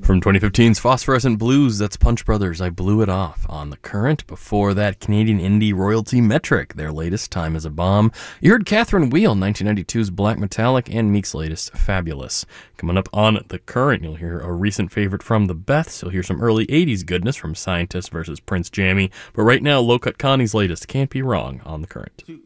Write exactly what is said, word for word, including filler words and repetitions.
From twenty fifteen's Phosphorescent Blues, that's Punch Brothers, I Blew It Off on The Current. Before that, Canadian indie royalty Metric, their latest, Time Is a Bomb. You heard Catherine Wheel, nineteen ninety-two's Black Metallic, and Meek's latest, Fabulous. Coming up on The Current, you'll hear a recent favorite from the Beths. You'll hear some early eighties goodness from Scientist versus Prince Jammy. But right now, Low Cut Connie's latest, Can't Be Wrong on The Current.